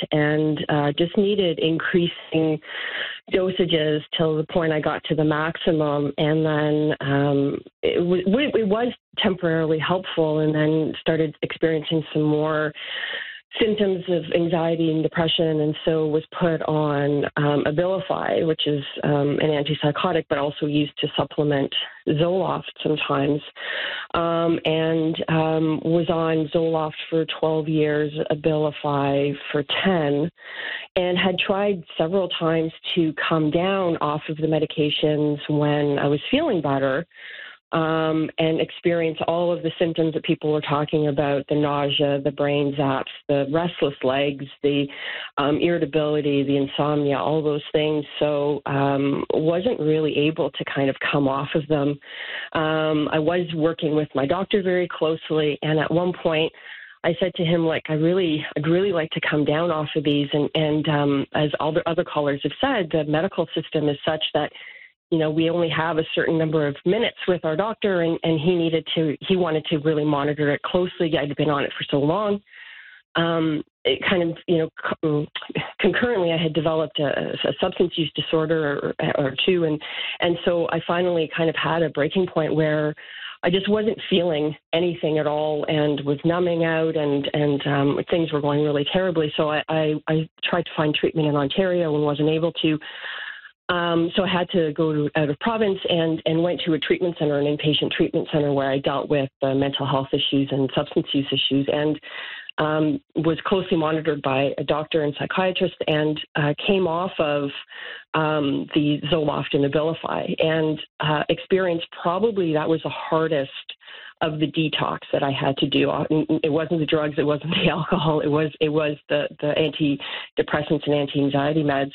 and just needed increasing dosages till the point I got to the maximum. And then it was temporarily helpful, and then started experiencing some more symptoms of anxiety and depression, and so was put on Abilify, which is an antipsychotic, but also used to supplement Zoloft sometimes, and was on Zoloft for 12 years, Abilify for 10, and had tried several times to come down off of the medications when I was feeling better. And experience all of the symptoms that people were talking about, the nausea, the brain zaps, the restless legs, the irritability, the insomnia, all those things. So wasn't really able to kind of come off of them. I was working with my doctor very closely, and at one point I said to him, like, I'd really like to come down off of these. And as all the other callers have said, the medical system is such that we only have a certain number of minutes with our doctor, and he wanted to really monitor it closely. I'd been on it for so long. It kind of, concurrently I had developed a substance use disorder or two. And so I finally kind of had a breaking point where I just wasn't feeling anything at all and was numbing out, and things were going really terribly. So I tried to find treatment in Ontario and wasn't able to. So I had to go out of province and went to a treatment center, an inpatient treatment center, where I dealt with mental health issues and substance use issues, and was closely monitored by a doctor and psychiatrist, and came off of the Zoloft and Abilify, and experienced probably that was the hardest of the detox that I had to do. It wasn't the drugs, it wasn't the alcohol, it was the antidepressants and anti-anxiety meds.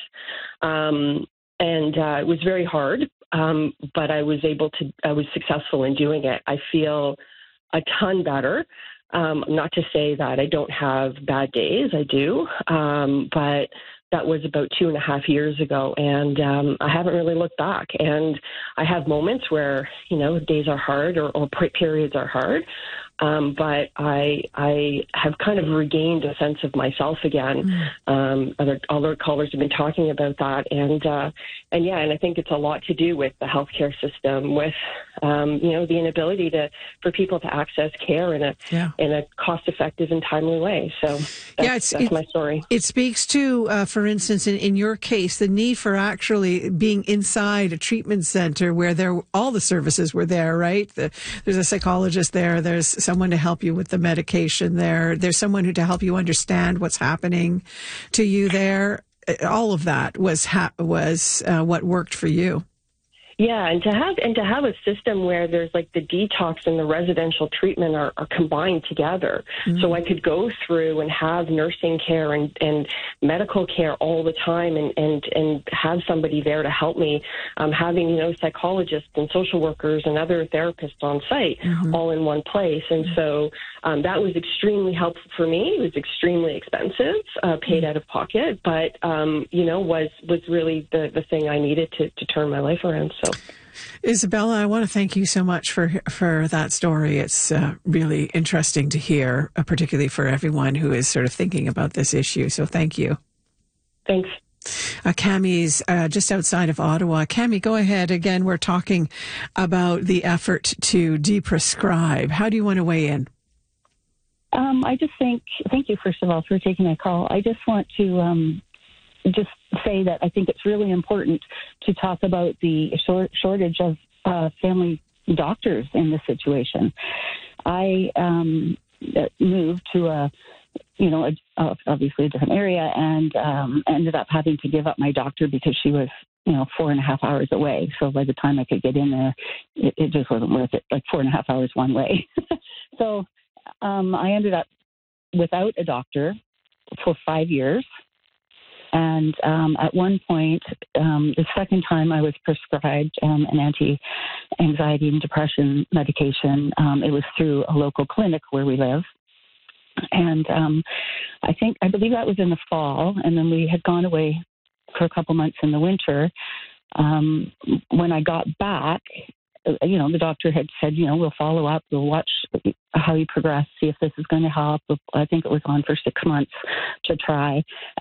And it was very hard, but I was successful in doing it. I feel a ton better. Not to say that I don't have bad days, I do, but that was about 2.5 years ago, and I haven't really looked back. And I have moments where, days are hard or periods are hard, but I have kind of regained a sense of myself again. Other callers have been talking about that, and I think it's a lot to do with the healthcare system, with the inability for people to access care in a cost-effective and timely way. So that's my story. It speaks to, for instance, in your case, the need for actually being inside a treatment center where all the services were there, right? There's a psychologist there. There's someone to help you with the medication there. There's someone to help you understand what's happening to you there. All of that was what worked for you. Yeah, and to have a system where there's like the detox and the residential treatment are combined together. Mm-hmm. So I could go through and have nursing care and medical care all the time, and have somebody there to help me, having psychologists and social workers and other therapists on site, mm-hmm. all in one place. And so that was extremely helpful for me. It was extremely expensive, paid out of pocket, but was really the thing I needed to turn my life around. So, Isabella, I want to thank you so much for that story. It's really interesting to hear, particularly for everyone who is sort of thinking about this issue. So thank you. Thanks. Cammie's just outside of Ottawa. Cammie, go ahead. Again, we're talking about the effort to deprescribe. How do you want to weigh in? I just thank you, first of all, for taking my call. I just want to just say that I think it's really important to talk about the shortage of family doctors in this situation. I moved to obviously a different area, and ended up having to give up my doctor because she was 4.5 hours away. So by the time I could get in there, it just wasn't worth it, like 4.5 hours one way. So I ended up without a doctor for 5 years. And at one point, the second time I was prescribed an anti-anxiety and depression medication, it was through a local clinic where we live. And I believe that was in the fall, and then we had gone away for a couple months in the winter. When I got back, the doctor had said, we'll follow up, we'll watch how you progress, see if this is going to help. I think it was on for 6 months to try.